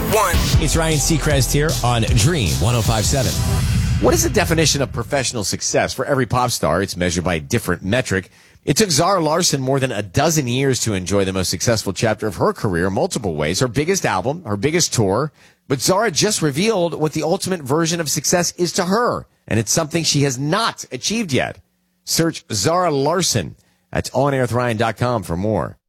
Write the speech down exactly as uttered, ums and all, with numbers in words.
one. It's Ryan Seacrest here on Dream one oh five point seven. What is the definition of professional success? For every pop star, it's measured by a different metric. It took Zara Larsson more than a dozen years to enjoy the most successful chapter of her career in multiple ways. Her biggest album, her biggest tour. But Zara just revealed what the ultimate version of success is to her. And it's something she has not achieved yet. Search Zara Larsson at on air with ryan dot com for more.